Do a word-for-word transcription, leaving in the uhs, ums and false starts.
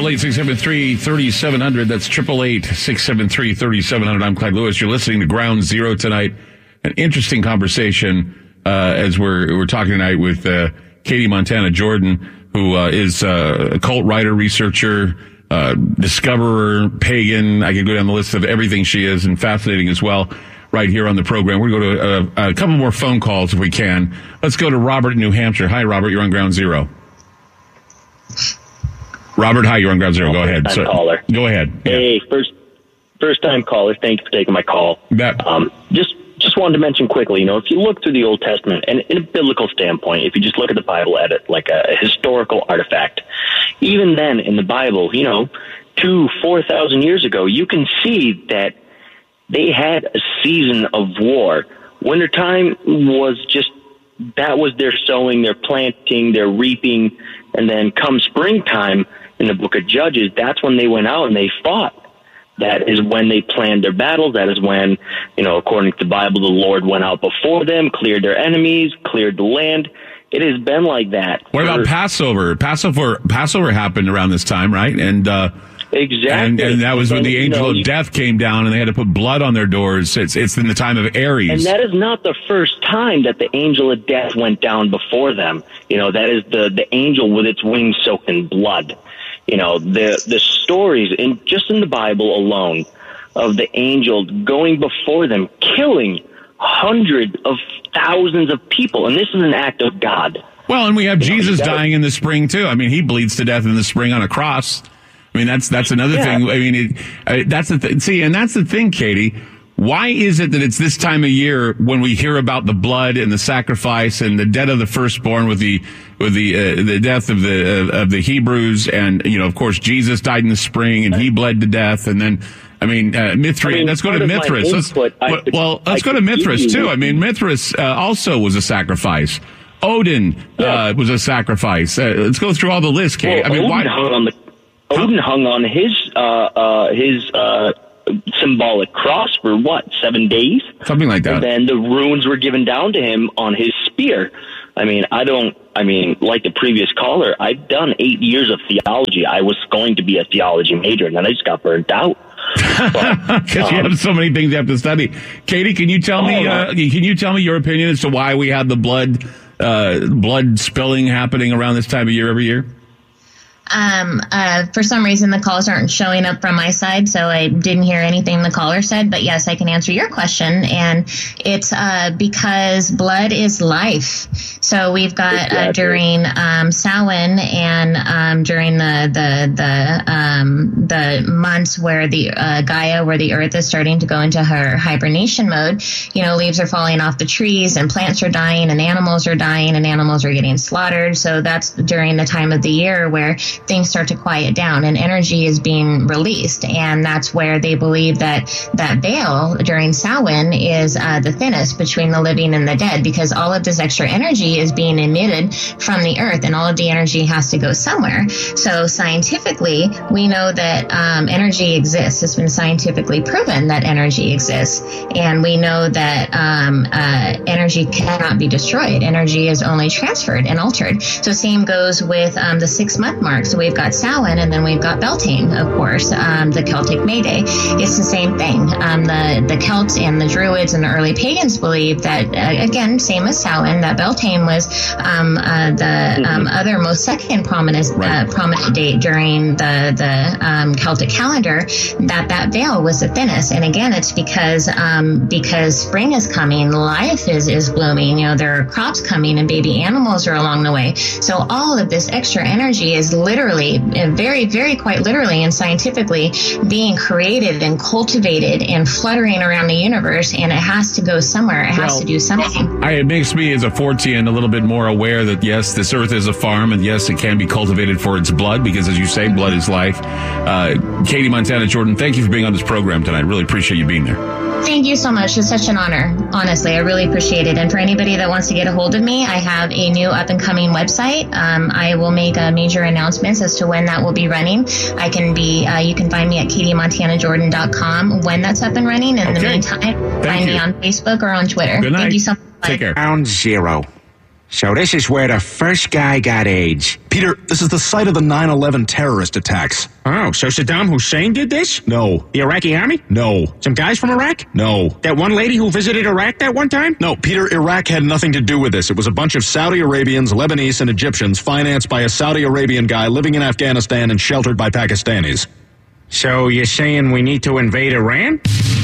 eight eight eight, six seven three, three seven zero zero. That's eight eight eight, six seven three, three seven zero zero. I'm Clyde Lewis. You're listening to Ground Zero tonight. An interesting conversation uh, as we're we're talking tonight with uh, Katie Montana Jordan, who uh, is uh, a cult writer, researcher, uh, discoverer, pagan. I can go down the list of everything she is, and fascinating as well. Right here on the program. We're going to go to a, a couple more phone calls if we can. Let's go to Robert in New Hampshire. Hi, Robert. You're on Ground Zero. Robert, hi. You're on Ground Zero. Go ahead. So, caller. Go ahead. Hey, yeah. first first time caller. Thank you for taking my call. That, um, just just wanted to mention quickly. You know, if you look through the Old Testament, and in a biblical standpoint, if you just look at the Bible at it like a, a historical artifact, even then in the Bible, you know, two four thousand years ago, you can see that they had a season of war. Wintertime was just, that was their sowing, their planting, their reaping. And then come springtime in the book of Judges, that's when they went out and they fought. That is when they planned their battles. That is when, you know, according to the Bible, the Lord went out before them, cleared their enemies, cleared the land. It has been like that. What about Passover? Passover Passover happened around this time, right? And uh Exactly. And, and that was when and, the angel you know, of death came down and they had to put blood on their doors. It's it's in the time of Aries. And that is not the first time that the angel of death went down before them. You know, that is the, the angel with its wings soaked in blood. You know, the the stories in just in the Bible alone of the angel going before them, killing hundreds of thousands of people. And this is an act of God. Well, and we have you Jesus know, dying in the spring, too. I mean, he bleeds to death in the spring on a cross. I mean, that's that's another yeah. thing. I mean, it, uh, that's the th- see, and that's the thing, Katie. Why is it that it's this time of year when we hear about the blood and the sacrifice and the death of the firstborn with the with the uh, the death of the uh, of the Hebrews, and you know, of course, Jesus died in the spring and he bled to death, and then I mean, uh, Mithras. I mean, let's go to Mithras. Let's, input, well, could, well, let's I go to Mithras too. I mean, Mithras uh, also was a sacrifice. Odin yeah. uh, was a sacrifice. Uh, let's go through all the list, Katie. Well, I mean, Odin why? Hung on the, Odin hung on his uh, uh, his uh, symbolic cross for what, seven days? Something like that. And then the runes were given down to him on his spear. I mean, I don't. I mean, like the previous caller, I've done eight years of theology. I was going to be a theology major, and then I just got burnt out. Because um, you have so many things you have to study. Katie, can you tell me? Uh, can you tell me your opinion as to why we have the blood uh, blood spilling happening around this time of year every year? Um, uh, for some reason, the calls aren't showing up from my side, so I didn't hear anything the caller said. But yes, I can answer your question, and it's uh, because blood is life. So we've got exactly. uh, during um, Samhain and um, during the the the um, the months where the uh, Gaia, where the Earth is starting to go into her hibernation mode. You know, leaves are falling off the trees, and plants are dying, and animals are dying, and animals are getting slaughtered. So that's during the time of the year where things start to quiet down and energy is being released. And that's where they believe that that veil during Samhain is uh, the thinnest between the living and the dead, because all of this extra energy is being emitted from the earth, and all of the energy has to go somewhere. So scientifically, we know that um, energy exists. It's been scientifically proven that energy exists. And we know that um, uh, energy cannot be destroyed. Energy is only transferred and altered. So same goes with um, the six month mark. So we've got Samhain, and then we've got Beltane, of course, um, the Celtic May Day. It's the same thing. Um, the, the Celts and the Druids and the early pagans believed that, uh, again, same as Samhain, that Beltane was um, uh, the um, other most second prominent, uh, prominent date during the, the um, Celtic calendar, that that veil was the thinnest. And again, it's because um, because spring is coming, life is, is blooming, you know, there are crops coming and baby animals are along the way. So all of this extra energy is literally literally, very, very quite literally and scientifically being created and cultivated and fluttering around the universe, and it has to go somewhere. It has well, to do something. I, it makes me, as a Fortean, a little bit more aware that, yes, this earth is a farm, and yes, it can be cultivated for its blood, because, as you say, blood is life. Uh, Katie Montana Jordan, thank you for being on this program tonight. Really appreciate you being there. Thank you so much. It's such an honor. Honestly, I really appreciate it. And for anybody that wants to get a hold of me, I have a new up-and-coming website. Um, I will make a major announcements as to when that will be running. I can be, uh, you can find me at katie montana jordan dot com when that's up and running. In okay. the meantime, Thank find you. me on Facebook or on Twitter. Good night. Thank you so much. Take care. Ground Zero. So this is where the first guy got AIDS. Peter, this is the site of the nine eleven terrorist attacks. Oh, so Saddam Hussein did this? No. The Iraqi army? No. Some guys from Iraq? No. That one lady who visited Iraq that one time? No, Peter, Iraq had nothing to do with this. It was a bunch of Saudi Arabians, Lebanese, and Egyptians financed by a Saudi Arabian guy living in Afghanistan and sheltered by Pakistanis. So you're saying we need to invade Iran?